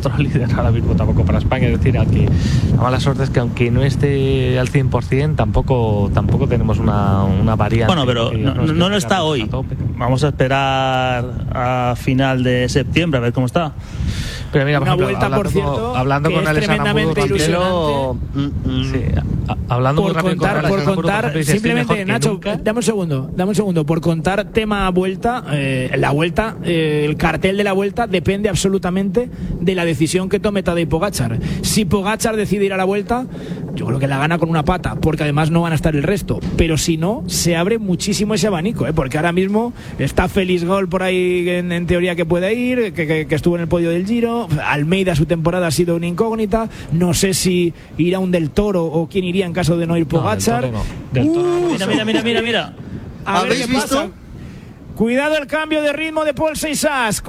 otro líder ahora mismo tampoco para España. Es decir, aquí la mala suerte es que aunque no esté al 100%, tampoco tenemos una variante. Bueno, pero no lo está hoy. Vamos a esperar a final de septiembre a ver cómo está. Pero mira, por una ejemplo, vuelta, por cierto, hablando que con es Alessandro tremendamente ilusionante. Hablando por contar, simplemente, Nacho, dame un segundo. Por contar tema vuelta, el cartel de la vuelta depende absolutamente de la decisión que tome Tadej Pogačar. Si Pogačar decide ir a la vuelta, yo creo que la gana con una pata, porque además no van a estar el resto. Pero si no, se abre muchísimo ese abanico, porque ahora mismo está Félix Gol por ahí en teoría que puede ir, que estuvo en el podio del Giro. Almeida, su temporada ha sido una incógnita. No sé si irá un Del Toro o quién iría en caso de no ir Pogačar. Del Toro Mira. A ver qué pasa. Cuidado el cambio de ritmo de Paul Seixas.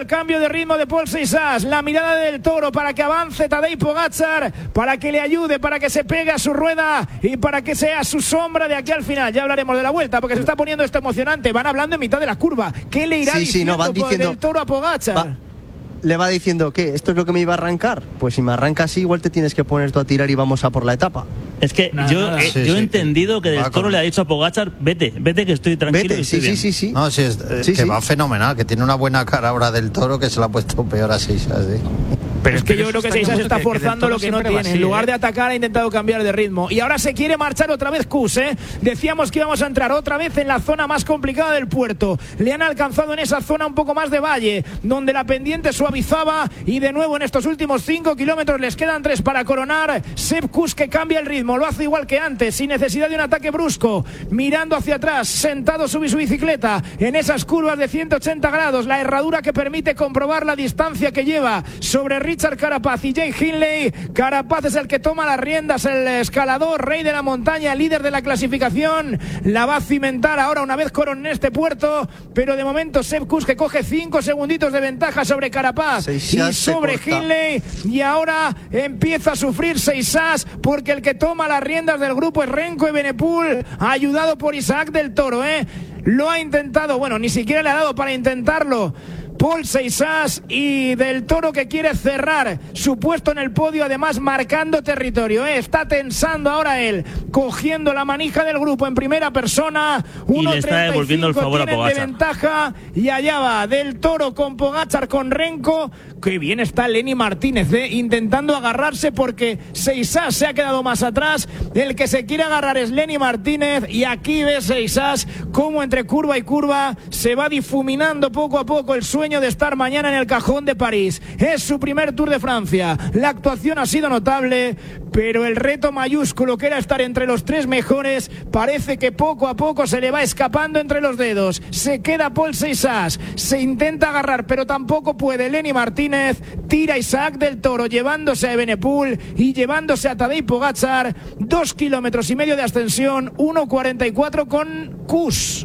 La mirada del Toro para que avance Tadej Pogačar, para que le ayude, para que se pegue a su rueda y para que sea su sombra de aquí al final. Ya hablaremos de la vuelta porque se está poniendo esto emocionante. Van hablando en mitad de la curva. ¿Qué le irá diciendo del Toro a Pogačar? Le va diciendo que esto es lo que me iba a arrancar. Pues si me arranca así, igual te tienes que poner tú a tirar y vamos a por la etapa. Es que yo he entendido que Del Toro le ha dicho a Pogačar, vete que estoy tranquilo. Vete, sí. No, va fenomenal, que tiene una buena cara ahora Del Toro, que se la ha puesto peor a Seixas, Pero es que yo creo que Seixas está forzando lo que no tiene. En lugar de atacar, ha intentado cambiar de ritmo. Y ahora se quiere marchar otra vez Kuss, Decíamos que íbamos a entrar otra vez en la zona más complicada del puerto. Le han alcanzado en esa zona un poco más de valle, donde la pendiente suavizaba. Y de nuevo en estos últimos 5 kilómetros les quedan 3 para coronar. Sepp Kuss, que cambia el ritmo, lo hace igual que antes, sin necesidad de un ataque brusco. Mirando hacia atrás, sentado sobre su bicicleta, en esas curvas de 180 grados. La herradura que permite comprobar la distancia que lleva sobre Richard Carapaz y Jay Hindley. Carapaz es el que toma las riendas, el escalador, rey de la montaña, líder de la clasificación. La va a cimentar ahora una vez coronen este puerto, pero de momento Sepp Kuss, que coge 5 segunditos de ventaja sobre Carapaz y sobre Hindley, y ahora empieza a sufrir Seixas porque el que toma las riendas del grupo es Remco Evenepoel, ayudado por Isaac Del Toro, Lo ha intentado, bueno, ni siquiera le ha dado para intentarlo Paul Seixas, y Del Toro, que quiere cerrar su puesto en el podio, además marcando territorio, Está tensando ahora él, cogiendo la manija del grupo en primera persona. Y le está devolviendo el favor a Pogačar. De ventaja, y allá va Del Toro con Pogačar, con Remco. Qué bien está Lenny Martínez, intentando agarrarse, porque Seixas se ha quedado más atrás. El que se quiere agarrar es Lenny Martínez, y aquí ve Seixas cómo entre curva y curva se va difuminando poco a poco el sueño de estar mañana en el cajón de París. Es su primer Tour de Francia. La actuación ha sido notable, pero el reto mayúsculo, que era estar entre los 3 mejores, parece que poco a poco se le va escapando entre los dedos. Se queda Paul Seixas, se intenta agarrar, pero tampoco puede Lenny Martínez. Tira Isaac Del Toro, llevándose a Evenepoel y llevándose a Tadej Pogačar. 2,5 kilómetros de ascensión, 1:44 con Kuss.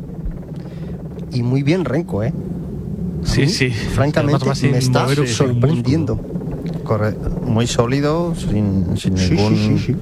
Y muy bien Remco, Sí. Francamente, me está sorprendiendo. Corre, muy sólido, sin ningún... Sí.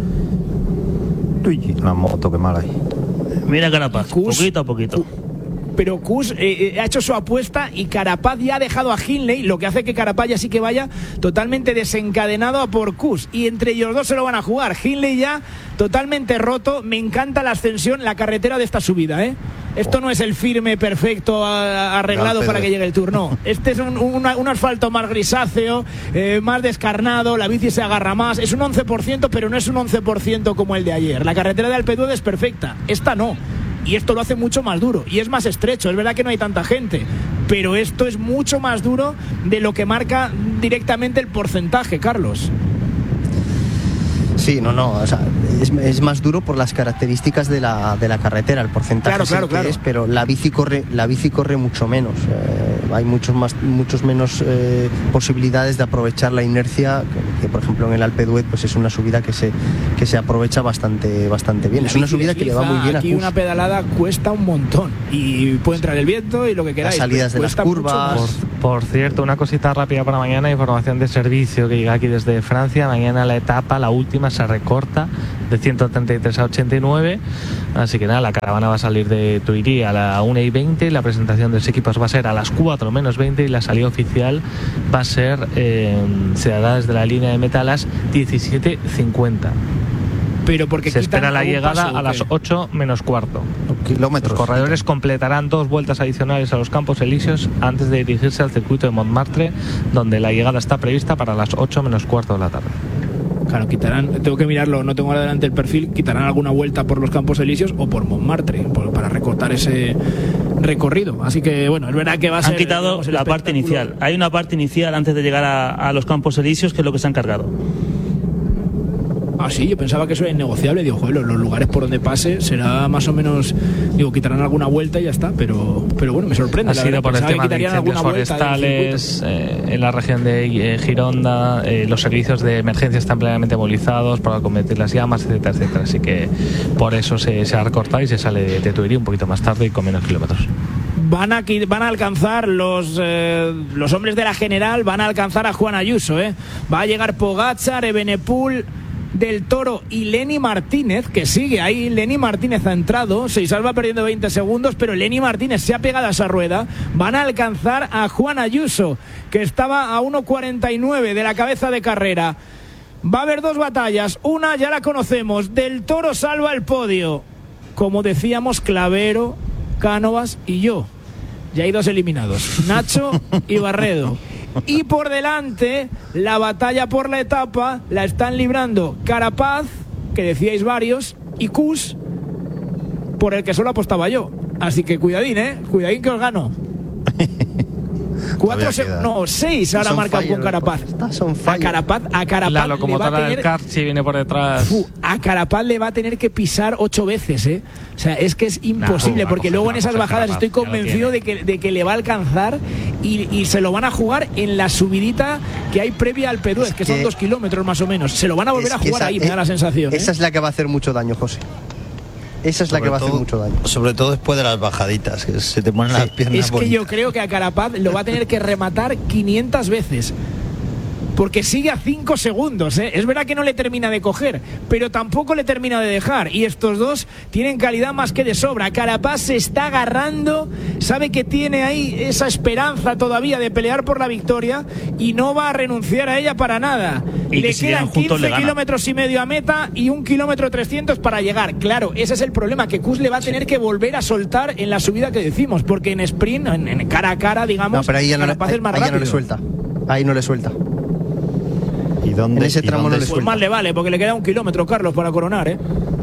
Uy, la moto, qué mal ahí. Mira Carapaz, poquito a poquito. Pero Kuss ha hecho su apuesta, y Carapaz ya ha dejado a Hindley, lo que hace que Carapaz ya sí que vaya totalmente desencadenado a por Kuss, y entre ellos dos se lo van a jugar. Hindley ya totalmente roto. Me encanta la ascensión, la carretera de esta subida, Esto no es el firme perfecto arreglado para que llegue el Tour, no. Este es un asfalto más grisáceo, más descarnado, la bici se agarra más. Es un 11%, pero no es un 11% como el de ayer. La carretera de Alpe d'Huez es perfecta, esta no. Y esto lo hace mucho más duro, y es más estrecho. Es verdad que no hay tanta gente, pero esto es mucho más duro de lo que marca directamente el porcentaje, Carlos. Sí, o sea, es más duro por las características de la carretera, el porcentaje claro. Pero la bici corre mucho menos. Hay muchos menos posibilidades de aprovechar la inercia, que por ejemplo en el Alpe d'Huez pues es una subida que se aprovecha bastante bien. Es una subida que le va muy bien a Kuss. Aquí una pedalada cuesta un montón, y puede entrar el viento y lo que queráis. Las salidas de las curvas. Por cierto, una cosita rápida para mañana, información de servicio que llega aquí desde Francia. Mañana la etapa, la última, se recorta de 133 a 89. Así que nada, la caravana va a salir de Tuirí a la 1:20. La presentación de los equipos va a ser a las 4 menos 20 y la salida oficial va a ser, se hará desde la línea de meta a las 17:50. Pero porque se espera la llegada a las 8 menos cuarto. Kilómetros. Los corredores completarán 2 vueltas adicionales a los Campos Elíseos antes de dirigirse al circuito de Montmartre, donde la llegada está prevista para las 8 menos cuarto de la tarde. Claro, quitarán, tengo que mirarlo, no tengo ahora delante el perfil, quitarán alguna vuelta por los Campos Elíseos o por Montmartre para recortar ese recorrido. Así que bueno, es verdad que va a ser... Han quitado la parte inicial. Hay una parte inicial antes de llegar a los Campos Elíseos que es lo que se han cargado. Ah, sí, yo pensaba que eso era innegociable. Digo, joder, los lugares por donde pase será más o menos, digo, quitarán alguna vuelta y ya está, pero bueno, me sorprende. Ha sido por el tema de incendios forestales en la región de Gironda. Los servicios de emergencia están plenamente movilizados para combatir las llamas, etcétera, etcétera. Así que por eso se ha recortado y se sale de Tuirí un poquito más tarde y con menos kilómetros. Van a alcanzar los hombres de la general, van a alcanzar a Juan Ayuso, va a llegar Pogačar, Evenepoel, Del Toro y Lenny Martínez, que sigue ahí. Lenny Martínez ha entrado, se salva perdiendo 20 segundos, pero Lenny Martínez se ha pegado a esa rueda. Van a alcanzar a Juan Ayuso, que estaba a 1:49 de la cabeza de carrera. Va a haber 2 batallas, una ya la conocemos, Del Toro salva el podio, como decíamos, Clavero, Cánovas y yo. Ya hay 2 eliminados, Nacho y Barredo. Y por delante, la batalla por la etapa la están librando Carapaz, que decíais varios, y Kuss, por el que solo apostaba yo. Así que cuidadín, cuidadín que os gano. 6 ahora marca con Carapaz. A Carapaz la locomotora del Carchi viene por detrás. A Carapaz le va a tener que pisar 8 veces, O sea, es que es imposible, porque luego en esas bajadas estoy convencido de que le va a alcanzar y se lo van a jugar en la subidita que hay previa al Peduez, que son 2 kilómetros más o menos. Se lo van a volver a jugar ahí, me da la sensación. Esa es la que va a hacer mucho daño, José. Esa es la que va a hacer mucho daño. Sobre todo después de las bajaditas, que se te ponen las piernas Es que bonitas. Yo creo que a Carapaz lo va a tener que rematar 500 veces. Porque sigue a 5 segundos, Es verdad que no le termina de coger, pero tampoco le termina de dejar. Y estos dos tienen calidad más que de sobra. Carapaz se está agarrando, sabe que tiene ahí esa esperanza todavía de pelear por la victoria y no va a renunciar a ella para nada. Y le quedan 15 kilómetros y medio a meta y 1 kilómetro 300 para llegar. Claro, ese es el problema, que Kuss le va a tener que volver a soltar en la subida que decimos, porque en sprint, en cara a cara, digamos, no, pero ahí ya Carapaz es más rápido. Ahí no le suelta. Ahí no le suelta. ¿Y dónde? En ese tramo no le suelta. Pues más le vale, porque le queda 1 kilómetro, Carlos, para coronar,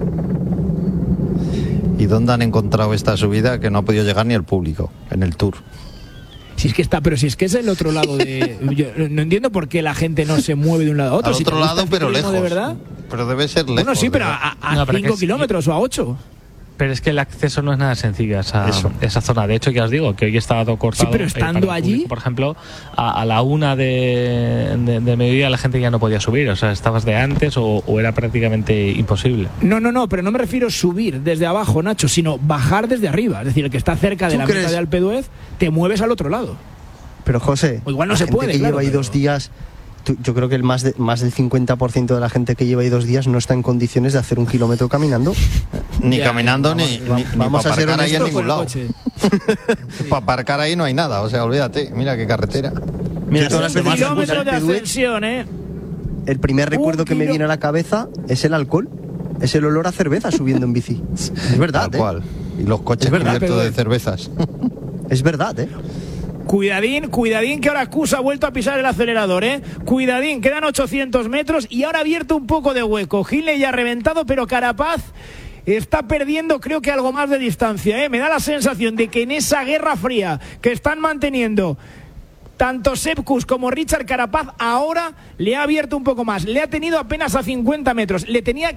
¿Y dónde han encontrado esta subida que no ha podido llegar ni el público en el Tour? Si es que está, pero si es que es el otro lado de... Yo no entiendo por qué la gente no se mueve de un lado a otro. Al otro lado, pero lejos. ¿De verdad? Pero debe ser lejos. Bueno, sí, pero a 5 kilómetros o a 8. Pero es que el acceso no es nada sencillo a esa zona. De hecho, ya os digo que hoy está todo cortado. Sí, pero estando allí... Público, por ejemplo, a la 1 de mediodía la gente ya no podía subir. O sea, estabas de antes o era prácticamente imposible. No, pero no me refiero a subir desde abajo, Nacho, sino bajar desde arriba. Es decir, el que está cerca de la meta de Alpe d'Huez, te mueves al otro lado. Pero José, o igual no se puede, que lleva ahí 2 días... Yo creo que más del 50% de la gente que lleva ahí 2 días no está en condiciones de hacer 1 kilómetro caminando. Ni caminando, ni vamos para a ser aparcar ahí en ningún lado. Sí. Para aparcar ahí no hay nada, o sea, olvídate, mira qué carretera. Mira, kilómetros de ascensión, El primer recuerdo que me viene a la cabeza es el alcohol. Es el olor a cerveza subiendo en bici. Es verdad, Tal cual. Y los coches cubiertos de cervezas. Es verdad, Cuidadín, que ahora Kuss ha vuelto a pisar el acelerador, Cuidadín, quedan 800 metros y ahora ha abierto un poco de hueco. Hindley ya ha reventado, pero Carapaz está perdiendo, creo que algo más de distancia, Me da la sensación de que en esa guerra fría que están manteniendo tanto Sepp Kuss como Richard Carapaz, ahora le ha abierto un poco más. Le ha tenido apenas a 50 metros. Le tenía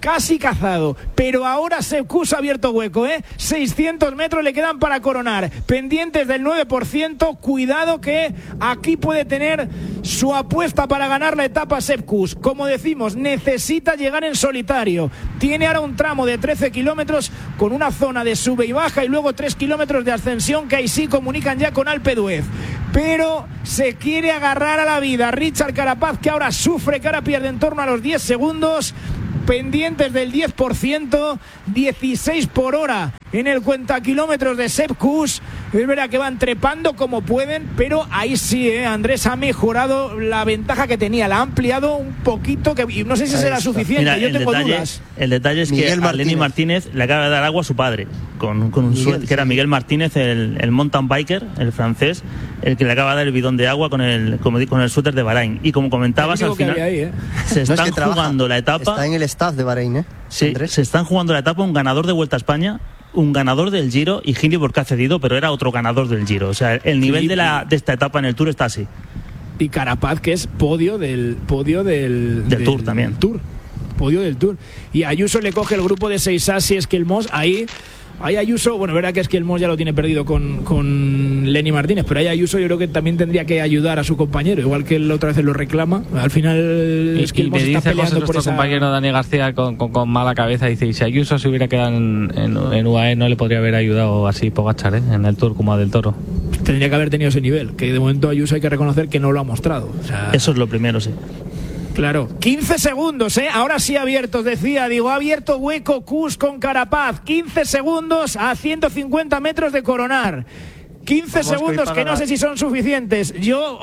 casi cazado, pero ahora Sepp Kuss ha abierto hueco, 600 metros le quedan para coronar, pendientes del 9%, cuidado que aquí puede tener su apuesta para ganar la etapa Sepp Kuss. Como decimos, necesita llegar en solitario, tiene ahora un tramo de 13 kilómetros con una zona de sube y baja y luego 3 kilómetros de ascensión que ahí sí comunican ya con Alpe d'Huez, pero se quiere agarrar a la vida Richard Carapaz, que ahora sufre, que ahora pierde en torno a los 10 segundos, pendientes del 10%, 16 por hora en el cuentakilómetros de Sepp Kuss. Es verdad que van trepando como pueden, pero ahí sí, Andrés ha mejorado la ventaja que tenía, la ha ampliado un poquito, que no sé si será suficiente. Mira, yo tengo dudas. El detalle es que a Lenny Martínez le acaba de dar agua a su padre, con un que era Miguel Martínez, el mountain biker, el francés, el que le acaba de dar el bidón de agua con el suéter de Bahrein. Y como comentabas, al final se están jugando la etapa. Está en el staff de Bahrein, Sí, Andrés. Se están jugando la etapa un ganador de Vuelta a España, un ganador del Giro, y Hindley porque ha cedido, pero era otro ganador del Giro. O sea, el nivel de esta etapa en el Tour está así. Y Carapaz, que es podio del Tour también. Podio del Tour. Y Ayuso le coge el grupo de Seisas y Esquelmós. Ahí Ayuso, bueno, verdad que Esquelmós ya lo tiene perdido con Lenny Martínez, pero ahí Ayuso yo creo que también tendría que ayudar a su compañero, igual que él otra vez lo reclama. Al final Esquelmós está peleando por nuestro compañero Dani García con mala cabeza, dice, y si Ayuso se hubiera quedado en UAE no le podría haber ayudado así Pogačar en el Tour como a Del Toro. Tendría que haber tenido ese nivel, que de momento Ayuso hay que reconocer que no lo ha mostrado. O sea, eso es lo primero, sí. Claro, 15 segundos, ahora sí abiertos, ha abierto hueco Kuss con Carapaz, 15 segundos a 150 metros de coronar. 15 segundos que no sé si son suficientes. Yo,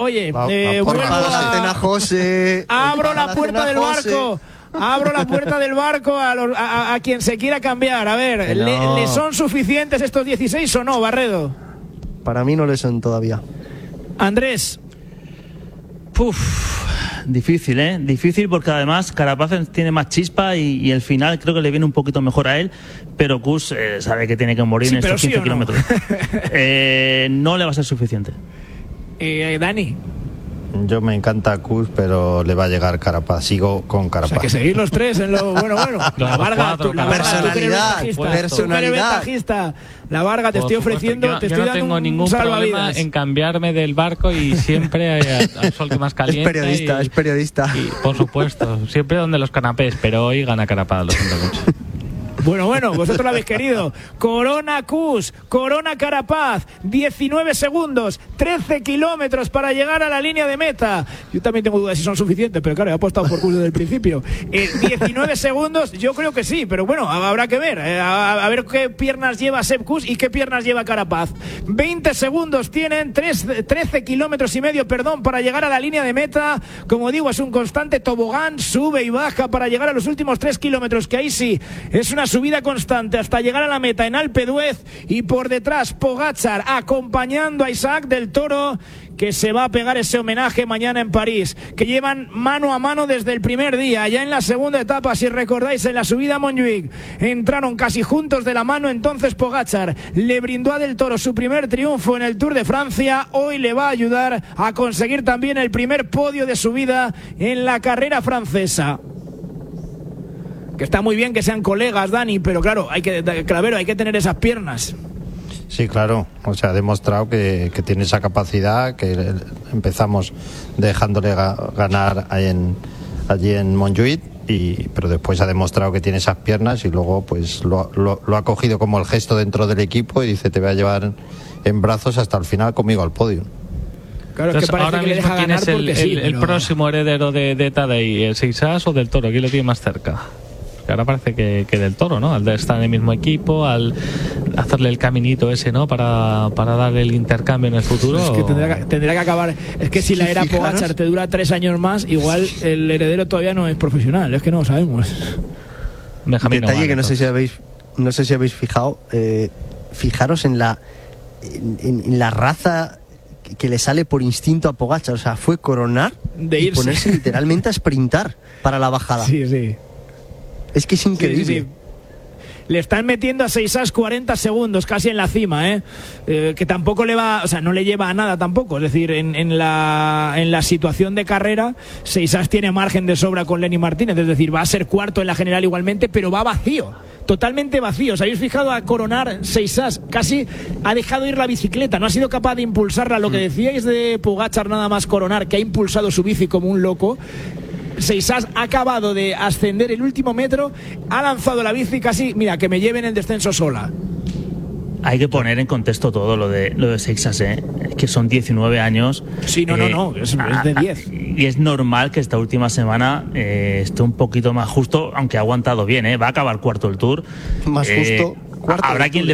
abro la puerta del barco. Abro la puerta del barco a quien se quiera cambiar. A ver, ¿le son suficientes estos 16 o no, Barredo? Para mí no le son todavía. Andrés. Difícil, difícil, porque además Carapaz tiene más chispa y el final creo que le viene un poquito mejor a él, pero Kuss sabe que tiene que morir en estos 15 kilómetros. No le va a ser suficiente. Dani. Yo me encanta Kuss, pero le va a llegar Carapaz. Sigo con Carapaz. O sea, que seguir los tres en lo bueno. La Varga, personalidad. La Varga, te estoy ofreciendo, yo no tengo ningún problema en cambiarme del barco y siempre al sol que más caliente. Es periodista. Y, por supuesto, siempre donde los canapés, pero hoy gana Carapaz, lo siento mucho. Bueno, vosotros lo habéis querido. Corona Kuss, corona Carapaz, 19 segundos, 13 kilómetros para llegar a la línea de meta. Yo también tengo dudas si son suficientes, pero claro, he apostado por Kuss desde el principio. 19 segundos, yo creo que sí, pero bueno, habrá que ver. A ver qué piernas lleva Sepp Kuss y qué piernas lleva Carapaz. 20 segundos tienen, 13 kilómetros y medio, para llegar a la línea de meta. Como digo, es un constante tobogán, sube y baja para llegar a los últimos 3 kilómetros, que ahí sí, es una subida constante hasta llegar a la meta en Alpe d'Huez, y por detrás Pogačar acompañando a Isaac Del Toro, que se va a pegar ese homenaje mañana en París, que llevan mano a mano desde el primer día. Ya en la segunda etapa, si recordáis, en la subida a Montjuic entraron casi juntos de la mano. Entonces Pogačar le brindó a Del Toro su primer triunfo en el Tour de Francia. Hoy le va a ayudar a conseguir también el primer podio de su vida en la carrera francesa. Que está muy bien que sean colegas, Dani, pero claro, hay que tener esas piernas. Sí, claro, o sea, ha demostrado que tiene esa capacidad, que empezamos dejándole ganar allí en Montjuic, pero después ha demostrado que tiene esas piernas y luego pues lo ha cogido como el gesto dentro del equipo y dice, te voy a llevar en brazos hasta el final conmigo al podio. Claro, entonces, es que parece ahora que mismo, ¿quién es el pero... próximo heredero de Tadej? ¿El Seisas o Del Toro? ¿Quién lo tiene más cerca? Ahora parece que Del Toro, ¿no? Al de estar en el mismo equipo, al hacerle el caminito ese, ¿no? Para dar el intercambio en el futuro. Es que tendrá que acabar. Es que si la era Pogačar te dura 3 años más, igual el heredero todavía no es profesional. Es que no lo sabemos. Benjamín, detalle que no sé si habéis fijado. Fijaros en la raza que le sale por instinto a Pogačar. O sea, fue coronar y ponerse literalmente a sprintar para la bajada. Sí. Es que es increíble. Le están metiendo a Seixas 40 segundos, casi en la cima, que tampoco le va, o sea, no le lleva a nada tampoco. Es decir, en la situación de carrera, Seixas tiene margen de sobra con Lenny Martínez, es decir, va a ser cuarto en la general igualmente, pero va vacío. Totalmente vacío. ¿Os habéis fijado a coronar Seixas? Casi ha dejado ir la bicicleta, no ha sido capaz de impulsarla. Lo que decíais de Pogačar nada más coronar, que ha impulsado su bici como un loco. Seixas ha acabado de ascender el último metro, ha lanzado la bici casi, mira, que me lleven el descenso sola. Hay que poner en contexto todo lo de Seixas, es que son 19 años. Sí, no, es de 10. Y es normal que esta última semana esté un poquito más justo, aunque ha aguantado bien, va a acabar cuarto el Tour. Más justo. Habrá quien le